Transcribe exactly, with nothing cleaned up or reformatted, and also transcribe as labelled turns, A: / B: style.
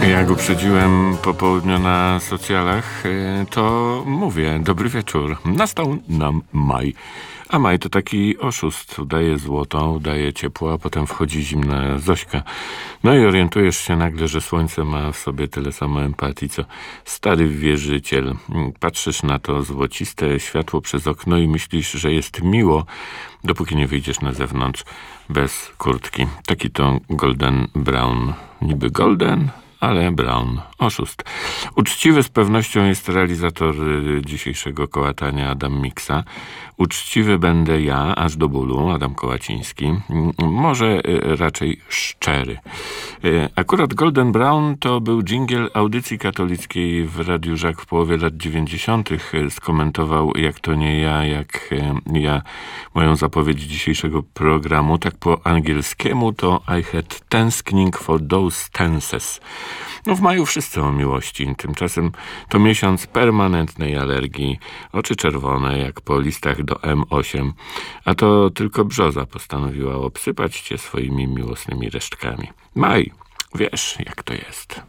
A: Jak uprzedziłem popołudnio na socjalach, to mówię, dobry wieczór. Nastał nam maj. A maj to taki oszust. Udaje złoto, udaje ciepło, a potem wchodzi zimna Zośka. No i orientujesz się nagle, że słońce ma w sobie tyle samo empatii, co stary wierzyciel. Patrzysz na to złociste światło przez okno i myślisz, że jest miło, dopóki nie wyjdziesz na zewnątrz bez kurtki. Taki to Golden Brown. Niby golden, ale Brown. Oszust. Uczciwy z pewnością jest realizator dzisiejszego kołatania Adam Miksa. Uczciwy będę ja, aż do bólu, Adam Kołaciński. Może raczej szczery. Akurat Golden Brown to był dżingiel audycji katolickiej w Radiu Żak w połowie lat dziewięćdziesiątych. Skomentował, jak to nie ja, jak ja, moją zapowiedź dzisiejszego programu. Tak po angielskiemu to I had thanksgiving for those tenses. No w maju wszyscy o miłości. Tymczasem to miesiąc permanentnej alergii. Oczy czerwone jak po listach do M osiem. A to tylko brzoza postanowiła obsypać cię swoimi miłosnymi resztkami. Maj, wiesz jak to jest.